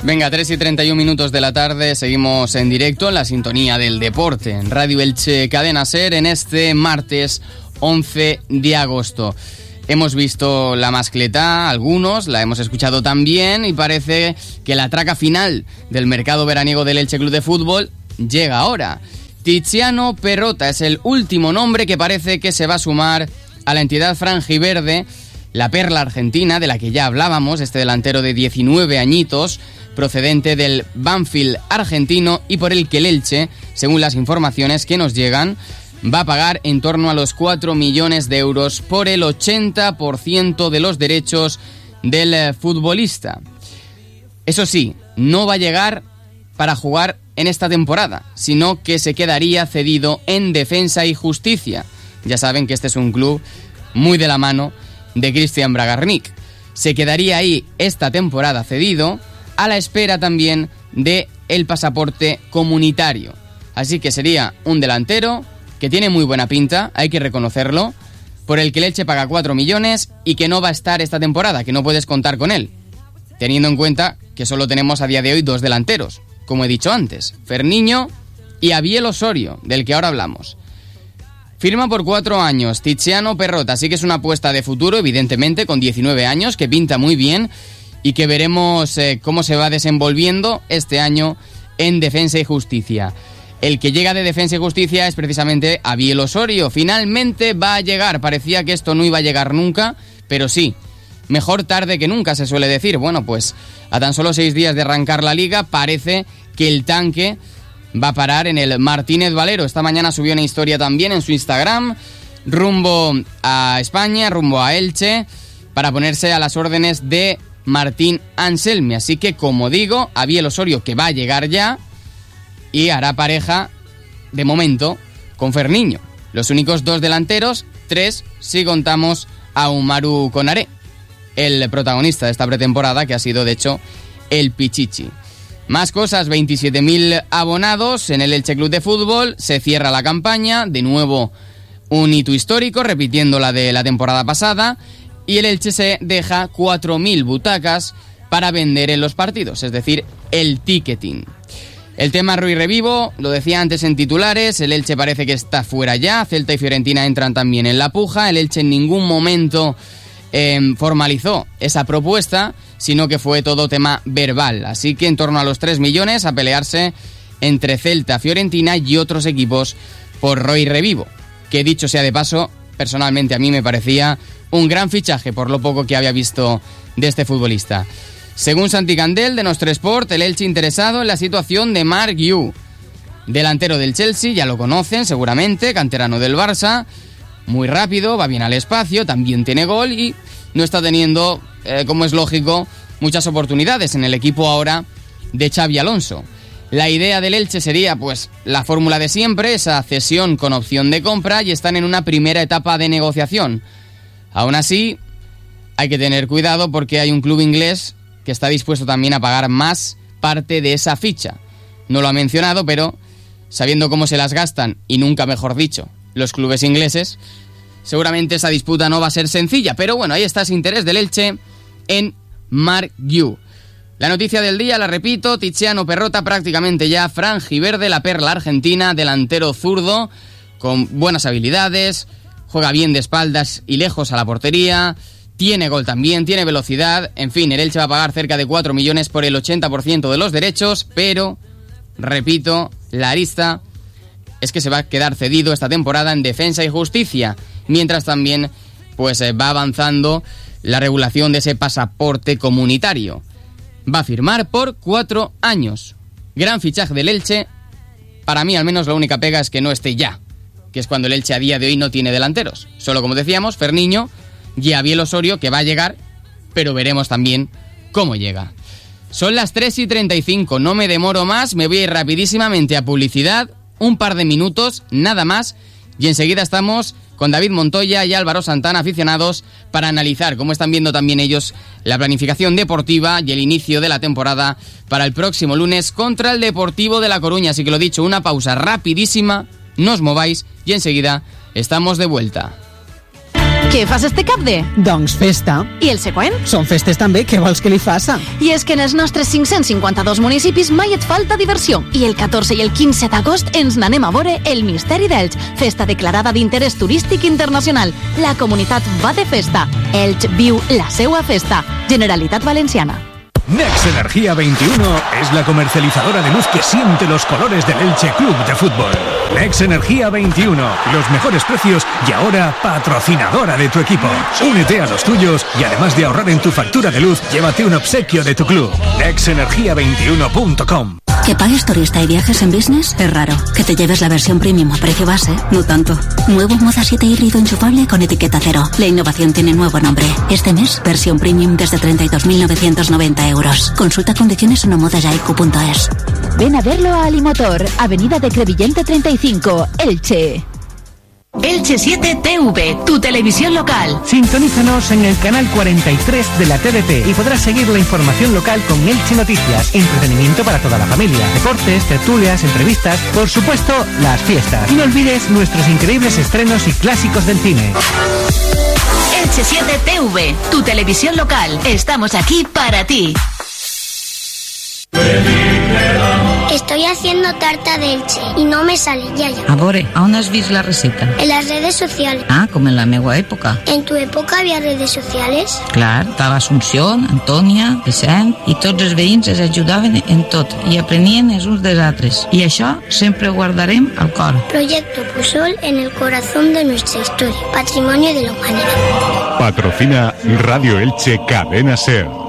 Venga, 3:31 de la tarde, seguimos en directo en la sintonía del deporte, en Radio Elche Cadena Ser, en este martes 11 de agosto. Hemos visto la mascleta, algunos, la hemos escuchado también, y parece que la traca final del mercado veraniego del Elche Club de Fútbol llega ahora. Tiziano Perrotta es el último nombre que parece que se va a sumar a la entidad franjiverde, la perla argentina, de la que ya hablábamos, este delantero de 19 añitos, procedente del Banfield argentino, y por el que el Elche, según las informaciones que nos llegan, va a pagar en torno a los 4 millones de euros por el 80% de los derechos del futbolista. Eso sí, no va a llegar para jugar en esta temporada, sino que se quedaría cedido en Defensa y Justicia. Ya saben que este es un club muy de la mano de Cristian Bragarnik. Se quedaría ahí esta temporada cedido, a la espera también de el pasaporte comunitario. Así que sería un delantero que tiene muy buena pinta, hay que reconocerlo, por el que el Elche paga 4 millones y que no va a estar esta temporada, que no puedes contar con él, teniendo en cuenta que solo tenemos a día de hoy 2 delanteros, como he dicho antes, Ferniño y Abiel Osorio, del que ahora hablamos. Firma por 4 años, Tiziano Perrotta, así que es una apuesta de futuro, evidentemente, con 19 años, que pinta muy bien, y que veremos cómo se va desenvolviendo este año en Defensa y Justicia. El que llega de Defensa y Justicia es precisamente Abiel Osorio. Finalmente va a llegar. Parecía que esto no iba a llegar nunca, pero sí. Mejor tarde que nunca, se suele decir. Bueno, pues a tan solo 6 días de arrancar la liga, parece que el tanque va a parar en el Martínez Valero. Esta mañana subió una historia también en su Instagram, rumbo a España, rumbo a Elche, para ponerse a las órdenes de Martín Anselmi. Así que, como digo, Abiel Osorio, que va a llegar ya, y hará pareja, de momento, con Ferniño. Los únicos 2 delanteros, 3 si contamos a Umaru Konaré, el protagonista de esta pretemporada, que ha sido, de hecho, el Pichichi. Más cosas, 27.000 abonados en el Elche Club de Fútbol, se cierra la campaña, de nuevo un hito histórico, repitiendo la de la temporada pasada, y el Elche se deja 4.000 butacas para vender en los partidos, es decir, el ticketing. El tema Rui Revivo, lo decía antes en titulares, el Elche parece que está fuera ya, Celta y Fiorentina entran también en la puja, el Elche en ningún momento formalizó esa propuesta, sino que fue todo tema verbal, así que en torno a los 3 millones a pelearse entre Celta, Fiorentina y otros equipos por Rui Revivo, que dicho sea de paso, personalmente a mí me parecía un gran fichaje por lo poco que había visto de este futbolista. Según Santi Candel de Nostre Sport, el Elche interesado en la situación de Marc Guiu, delantero del Chelsea, ya lo conocen seguramente, canterano del Barça, muy rápido, va bien al espacio, también tiene gol y no está teniendo, como es lógico, muchas oportunidades en el equipo ahora de Xabi Alonso. La idea del Elche sería, pues, la fórmula de siempre, esa cesión con opción de compra, y están en una primera etapa de negociación. Aún así, hay que tener cuidado porque hay un club inglés que está dispuesto también a pagar más parte de esa ficha. No lo ha mencionado, pero sabiendo cómo se las gastan, y nunca mejor dicho, los clubes ingleses, seguramente esa disputa no va a ser sencilla. Pero bueno, ahí está ese interés del Elche en Marc Guiu. La noticia del día, la repito, Tiziano Perrotta prácticamente ya franjiverde, la perla argentina, delantero zurdo, con buenas habilidades, juega bien de espaldas y lejos a la portería, tiene gol también, tiene velocidad, en fin, el Elche va a pagar cerca de 4 millones por el 80% de los derechos, pero, repito, la arista es que se va a quedar cedido esta temporada en Defensa y Justicia, mientras también pues va avanzando la regulación de ese pasaporte comunitario. Va a firmar por 4 años. Gran fichaje del Elche. Para mí, al menos, la única pega es que no esté ya, que es cuando el Elche a día de hoy no tiene delanteros. Solo, como decíamos, Ferniño y Abiel Osorio, que va a llegar, pero veremos también cómo llega. Son las 3:35, no me demoro más, me voy a ir rapidísimamente a publicidad, un par de minutos, nada más, y enseguida estamos con David Montoya y Álvaro Santana, aficionados, para analizar cómo están viendo también ellos la planificación deportiva y el inicio de la temporada para el próximo lunes contra el Deportivo de La Coruña. Así que lo dicho, una pausa rapidísima, no os mováis y enseguida estamos de vuelta. Què fas este cap de? Doncs festa. I el següent? Són festes també, què vols que li faça? I és que en els nostres 552 municipis mai et falta diversió. I el 14 i el 15 d'agost ens n'anem a veure el Misteri d'Elx, festa declarada d'interès turístic internacional. La comunitat va de festa. Elx viu la seua festa. Generalitat Valenciana. Nex Energía 21 es la comercializadora de luz que siente los colores del Elche Club de Fútbol. Nex Energía 21, los mejores precios y ahora patrocinadora de tu equipo. Únete a los tuyos y además de ahorrar en tu factura de luz, llévate un obsequio de tu club. nexenergia21.com. Que pagues turista y viajes en business es raro. Que te lleves la versión premium a precio base, no tanto. Nuevo Moda 7 híbrido enchufable con etiqueta cero. La innovación tiene nuevo nombre. Este mes, versión premium desde 32.990 euros. Consulta condiciones en omodajaiku.es. Ven a verlo a Alimotor, Avenida de Crevillente 35, Elche. Elche 7 TV, tu televisión local. Sintonízanos en el canal 43 de la TDT y podrás seguir la información local con Elche Noticias, entretenimiento para toda la familia, deportes, tertulias, entrevistas, por supuesto, las fiestas. Y no olvides nuestros increíbles estrenos y clásicos del cine. Elche 7 TV, tu televisión local. Estamos aquí para ti. Estoy haciendo tarta de Elche y no me sale, ya. A veure, on has vist la receta? En las redes sociales. Ah, com en la meva època. ¿En tu época había redes sociales? Clar, estava Assumpció, Antònia, Vicent, i tots els veïns es ajudaven en tot i aprenien els uns dels altres. I això sempre ho guardarem al cor. Proyecto Pusol en el corazón de nuestra historia, patrimonio de la humanidad. Patrocina Radio Elche Cadena SER.